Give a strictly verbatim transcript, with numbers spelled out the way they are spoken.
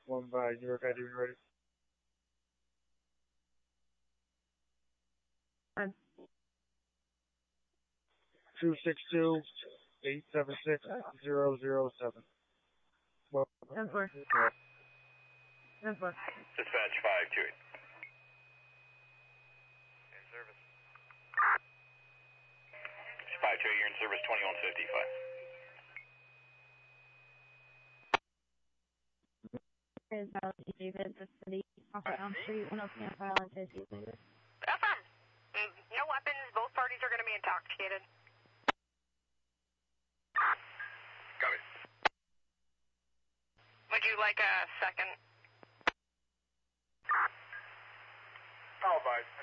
One by New York I D when you're ready. Um, two six two, eight seven six, zero zero seven. Well, ten four. ten four. Dispatch five two eight. In service. five two eight, you're in service twenty-one fifty-five. Is about David, the city, off of Elm Street, one oh P M violence issues. Affirm. No weapons, both parties are going to be intoxicated. Copy. Would you like a second? Call five.